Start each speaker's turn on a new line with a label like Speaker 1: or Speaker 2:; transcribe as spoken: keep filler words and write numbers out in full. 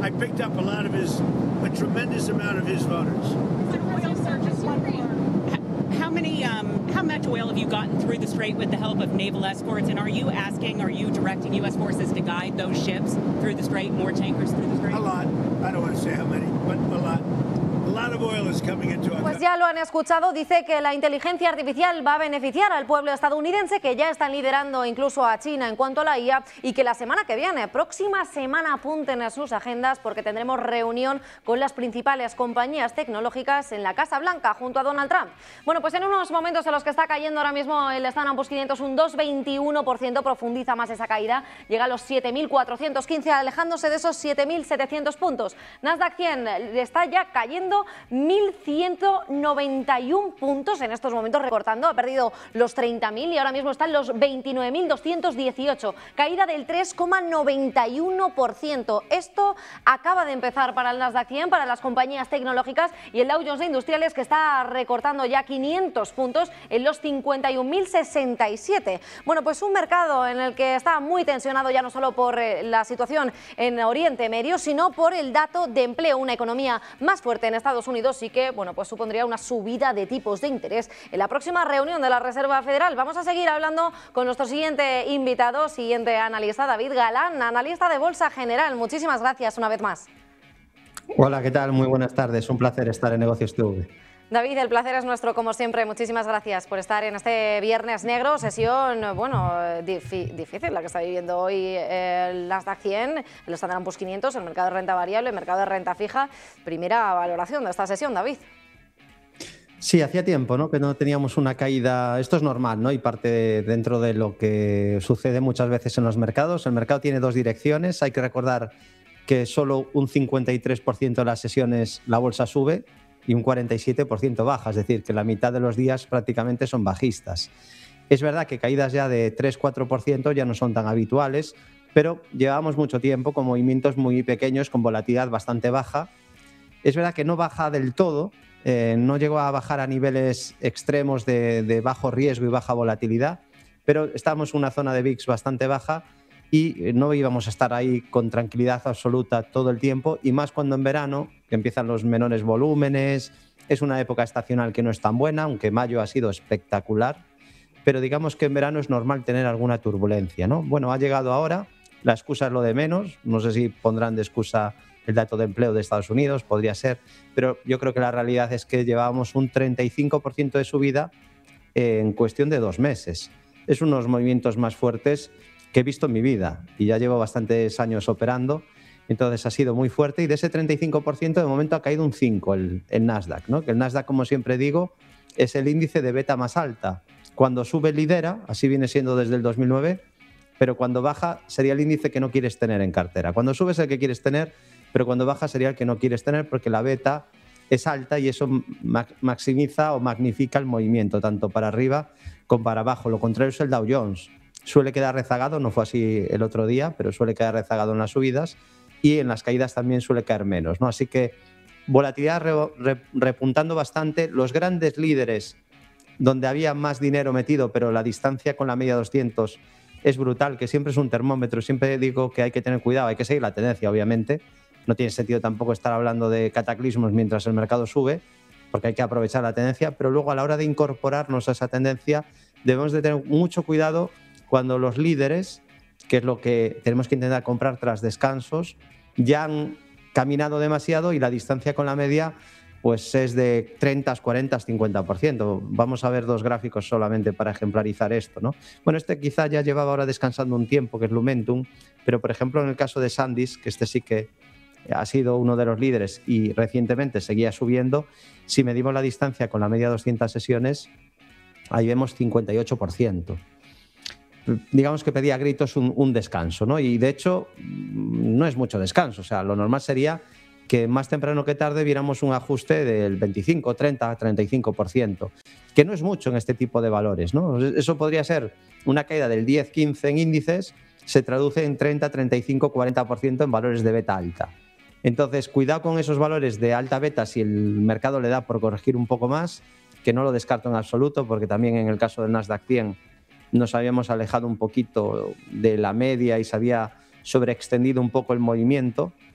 Speaker 1: I picked up a lot of his, a tremendous amount of his voters.
Speaker 2: How many, um, how much oil have you gotten through the strait with the help of naval escorts? And are you asking, are you directing U S forces to guide those ships through the strait, more tankers through the strait?
Speaker 1: A lot. I don't want to say how many, but a lot. A lot of oil is coming into our
Speaker 3: Pues ya lo han escuchado, dice que la inteligencia artificial va a beneficiar al pueblo estadounidense, que ya están liderando incluso a China en cuanto a la I A, y que la semana que viene, próxima semana, apunten a sus agendas porque tendremos reunión con las principales compañías tecnológicas en la Casa Blanca junto a Donald Trump. Bueno, pues en unos momentos en los que está cayendo ahora mismo el Standard and Poor's quinientos un dos coma veintiuno por ciento, profundiza más esa caída, llega a los siete mil cuatrocientos quince, alejándose de esos siete mil setecientos puntos. Nasdaq cien está ya cayendo mil ciento noventa y uno puntos en estos momentos, recortando, ha perdido los treinta mil y ahora mismo está en los veintinueve mil doscientos dieciocho, caída del tres coma noventa y uno por ciento. Esto acaba de empezar para el Nasdaq cien, para las compañías tecnológicas, y el Dow Jones de Industriales, que está recortando ya quinientos puntos en los cincuenta y un mil sesenta y siete. Bueno, pues un mercado en el que está muy tensionado ya no solo por eh, la situación en Oriente Medio, sino por el dato de empleo, una economía más fuerte en Estados Unidos y que, bueno, pues supondría una subida de tipos de interés en la próxima reunión de la Reserva Federal. Vamos a seguir hablando con nuestro siguiente invitado, siguiente analista, David Galán, analista de Bolsa General. Muchísimas gracias una vez más.
Speaker 4: Hola, ¿qué tal? Muy buenas tardes. Un placer estar en Negocios T V.
Speaker 3: David, el placer es nuestro, como siempre. Muchísimas gracias por estar en este Viernes Negro, sesión, bueno, difícil la que está viviendo hoy el Nasdaq cien, el Standard and Poor's quinientos, el mercado de renta variable, el mercado de renta fija. Primera valoración de esta sesión, David.
Speaker 4: Sí, hacía tiempo, ¿no?, que no teníamos una caída. Esto es normal, ¿no?, y parte de, dentro de lo que sucede muchas veces en los mercados. El mercado tiene dos direcciones. Hay que recordar que solo un cincuenta y tres por ciento de las sesiones la bolsa sube y un cuarenta y siete por ciento baja, es decir, que la mitad de los días prácticamente son bajistas. Es verdad que caídas ya de tres cuatro por ciento ya no son tan habituales, pero llevamos mucho tiempo con movimientos muy pequeños, con volatilidad bastante baja. Es verdad que no baja del todo, eh, no llegó a bajar a niveles extremos de, de bajo riesgo y baja volatilidad, pero estamos en una zona de V I X bastante baja y no íbamos a estar ahí con tranquilidad absoluta todo el tiempo, y más cuando en verano, que empiezan los menores volúmenes, es una época estacional que no es tan buena, aunque mayo ha sido espectacular, pero digamos que en verano es normal tener alguna turbulencia, ¿no? Bueno, ha llegado ahora, la excusa es lo de menos, no sé si pondrán de excusa el dato de empleo de Estados Unidos, podría ser, pero yo creo que la realidad es que llevábamos un treinta y cinco por ciento de subida en cuestión de dos meses. Es unos movimientos más fuertes que he visto en mi vida, y ya llevo bastantes años operando, entonces ha sido muy fuerte, y de ese treinta y cinco por ciento de momento ha caído un cinco por ciento el, el Nasdaq, ¿no? Que el Nasdaq, como siempre digo, es el índice de beta más alta. Cuando sube lidera, así viene siendo desde el dos mil nueve, pero cuando baja sería el índice que no quieres tener en cartera. Cuando sube es el que quieres tener, pero cuando baja sería el que no quieres tener, porque la beta es alta y eso ma- maximiza o magnifica el movimiento, tanto para arriba como para abajo. Lo contrario es el Dow Jones. Suele quedar rezagado, no fue así el otro día, pero suele quedar rezagado en las subidas, y en las caídas también suele caer menos, ¿no? Así que volatilidad re, re, repuntando bastante. Los grandes líderes donde había más dinero metido, pero la distancia con la media doscientos es brutal, que siempre es un termómetro. Siempre digo que hay que tener cuidado, hay que seguir la tendencia, obviamente. No tiene sentido tampoco estar hablando de cataclismos mientras el mercado sube, porque hay que aprovechar la tendencia, pero luego a la hora de incorporarnos a esa tendencia debemos de tener mucho cuidado cuando los líderes, que es lo que tenemos que intentar comprar tras descansos, ya han caminado demasiado y la distancia con la media pues es de treinta, cuarenta, cincuenta por ciento. Vamos a ver dos gráficos solamente para ejemplarizar esto, ¿no? Bueno, este quizá ya llevaba ahora descansando un tiempo, que es Lumentum, pero por ejemplo en el caso de Sandisk, que este sí que ha sido uno de los líderes y recientemente seguía subiendo, si medimos la distancia con la media de doscientas sesiones, ahí vemos cincuenta y ocho por ciento. Digamos que pedía a gritos un, un descanso, ¿no? Y de hecho no es mucho descanso, o sea, lo normal sería que más temprano que tarde viéramos un ajuste del veinticinco, treinta, treinta y cinco por ciento, que no es mucho en este tipo de valores, ¿no? Eso podría ser una caída del diez, quince en índices, se traduce en treinta, treinta y cinco, cuarenta por ciento en valores de beta alta. Entonces, cuidado con esos valores de alta beta si el mercado le da por corregir un poco más, que no lo descarto en absoluto, porque también en el caso del Nasdaq cien nos habíamos alejado un poquito de la media y se había sobreextendido un poco el movimiento,